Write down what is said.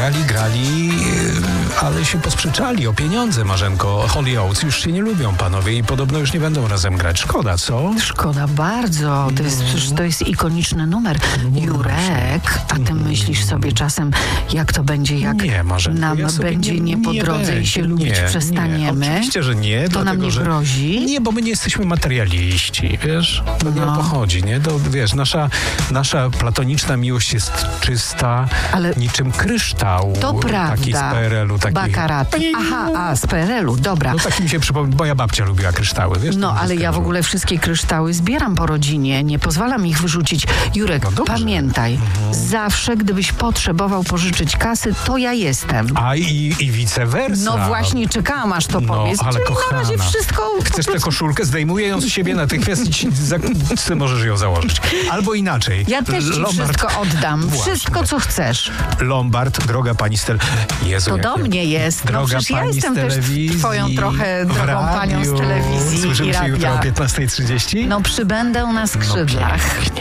grali, ale się posprzeczali o pieniądze, Marzenko. Holy Oates już się nie lubią, panowie, i podobno już nie będą razem grać. Szkoda, co? Szkoda bardzo. To jest ikoniczny numer. Jurek, a ty myślisz sobie czasem, jak to będzie, jak Nie, Marzenko, nam ja sobie będzie nie po drodze i się lubić przestaniemy? Nie, oczywiście, że nie. To dlatego, nam nie że grozi? Nie, bo my nie jesteśmy materialiści, wiesz? To nie o to chodzi, nie? To, wiesz, nasza platoniczna miłość jest czysta, Ale niczym kryształ. to prawda. Taki z PRL-u. Taki... Bakarat. Aha, z PRL-u, dobra. No tak mi się przypomina, moja babcia lubiła kryształy, wiesz? No, ale ja w ogóle wszystkie kryształy zbieram po rodzinie, nie pozwalam ich wyrzucić. Jurek, pamiętaj, zawsze gdybyś potrzebował pożyczyć kasy, to ja jestem. A i vice versa. No właśnie, czekałam aż to powiedz. Ale Czyli kochana, na razie wszystko... chcesz tę koszulkę? Zdejmuję ją z siebie natychmiast i ty możesz ją założyć. Albo inaczej. Ja też ci wszystko oddam. Właśnie. Wszystko, co chcesz. Lombard, droga pani Jezu, To do mnie jest. No droga przecież ja pani jestem z też telewizji, twoją trochę drogą panią z telewizji Słyszymy i się jutro o radia. 15:30? No przybędę na skrzydłach. No, pięknie.